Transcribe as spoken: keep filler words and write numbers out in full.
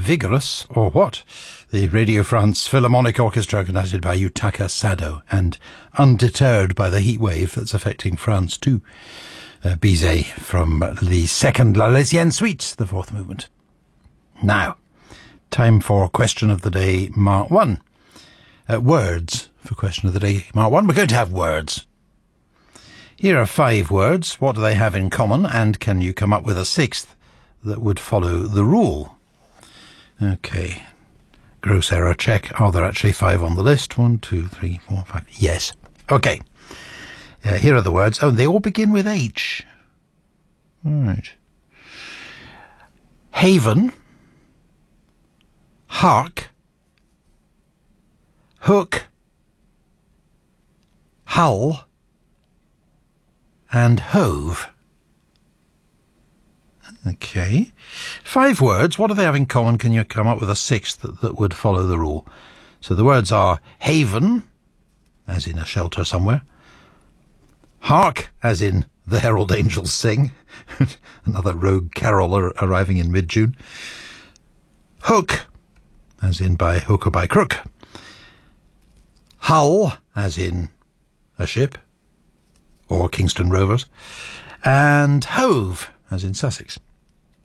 Vigorous, or what? The Radio France Philharmonic Orchestra, conducted by Yutaka Sado, and undeterred by the heat wave that's affecting France too. Uh, Bizet from the second La Lycienne Suite, the fourth movement. Now, time for question of the day, Mark one. Uh, words for question of the day, Mark one. We're going to have words. Here are five words. What do they have in common? And can you come up with a sixth that would follow the rule? Okay. Gross error check. Are there actually five on the list? One, two, three, four, five. Yes. Okay. Uh, here are the words. Oh, they all begin with H. All right. Haven. Hark. Hook. Hull. And hove. Okay. Five words. What do they have in common? Can you come up with a sixth that, that would follow the rule? So the words are haven, as in a shelter somewhere. Hark, as in the herald angels sing. Another rogue carol ar- arriving in mid-June. Hook, as in by hook or by crook. Hull, as in a ship, or Kingston Rovers. And hove, as in Sussex.